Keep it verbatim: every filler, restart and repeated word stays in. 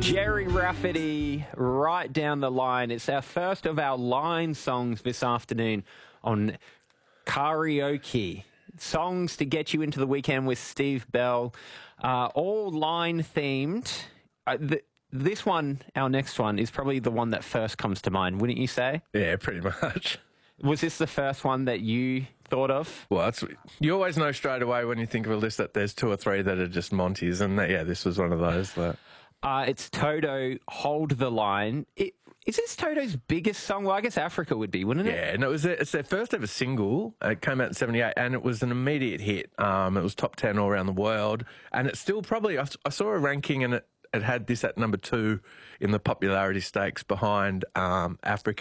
Jerry Rafferty, right down the line. It's our first of our line songs this afternoon on karaoke. Songs to get you into the weekend with Steve Bell. Uh, all line themed. Uh, th- this one, our next one, is probably the one that first comes to mind, wouldn't you say? Yeah, pretty much. Was this the first one that you thought of? Well, that's, you always know straight away when you think of a list that there's two or three that are just Monty's, and that, yeah, this was one of those. But. Uh, it's Toto, Hold the Line. It, is this Toto's biggest song? Well, I guess Africa would be, wouldn't it? Yeah, and it was their, it's their first ever single. It came out in seventy-eight, and it was an immediate hit. Um, it was top ten all around the world, and it's still probably, I, I saw a ranking, and it, it had this at number two in the popularity stakes behind um, Africa.